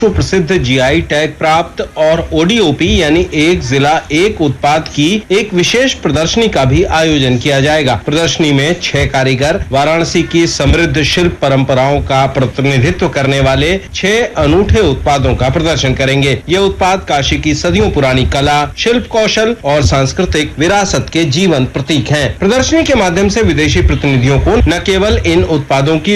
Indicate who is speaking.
Speaker 1: प्रसिद्ध GI tag प्राप्त और ओडीओपी यानी एक जिला एक उत्पाद की एक विशेष प्रदर्शनी का भी आयोजन किया जाएगा। प्रदर्शनी में 6 कारीगर वाराणसी की समृद्ध शिल्प परंपराओं का प्रतिनिधित्व करने वाले 6 अनूठे उत्पादों का प्रदर्शन करेंगे। ये उत्पाद काशी की सदियों पुरानी कला, शिल्प कौशल और सांस्कृतिक विरासत के जीवंत प्रतीक हैं। प्रदर्शनी के माध्यम से विदेशी प्रतिनिधियों को न केवल इन उत्पादों की